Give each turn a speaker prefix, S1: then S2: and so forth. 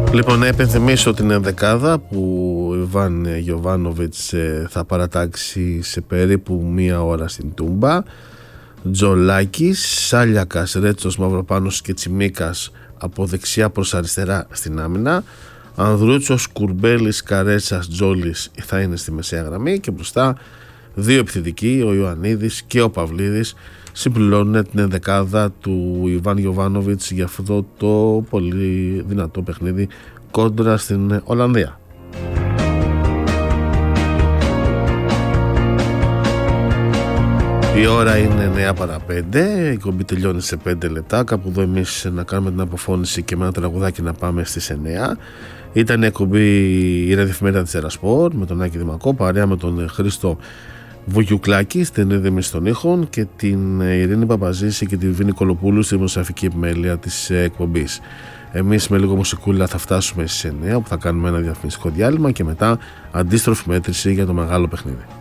S1: Λοιπόν, να υπενθυμίσω την ενδεκάδα που ο Ιβάν Γιοβάνοβιτς θα παρατάξει σε περίπου 1 ώρα στην Τούμπα. Τζολάκης, Σάλιακας, Ρέτσος, Μαυροπάνος και Τσιμίκας από δεξιά προς αριστερά στην άμυνα. Ανδρούτσος, Κουρμπέλης, Καρέτσας, Τζόλης θα είναι στη μεσαία γραμμή και μπροστά 2 επιθετικοί, ο Ιωαννίδης και ο Παυλίδης, συμπληρώνουν την ενδεκάδα του Ιβάν Γιοβάνοβιτς για αυτό το πολύ δυνατό παιχνίδι κόντρα στην Ολλανδία. Η ώρα είναι 9 παρά 5, η κομπή τελειώνει σε 5 λεπτά. Κάπου εδώ εμείς να κάνουμε την αποφώνηση και με ένα τραγουδάκι να πάμε στις 9. Ήταν η εκπομπή η ραδιοφημερίδα της Ερασπορ με τον Άκη Δημακό, παρέα με τον Χρήστο Βουγιουκλάκη στην ρύθμιση των ήχων και την Ειρήνη Παπαζήση και τη Βίνη Κολοπούλου στη δημοσιογραφική επιμέλεια της εκπομπής. Εμείς με λίγο μουσικούλα θα φτάσουμε στις 9 που θα κάνουμε ένα διαφημιστικό διάλειμμα και μετά αντίστροφη μέτρηση για το μεγάλο παιχνίδι.